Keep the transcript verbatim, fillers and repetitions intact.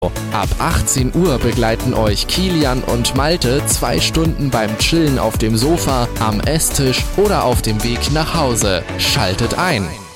Ab achtzehn Uhr begleiten euch Kilian und Malte zwei Stunden beim Chillen auf dem Sofa, am Esstisch oder auf dem Weg nach Hause. Schaltet ein!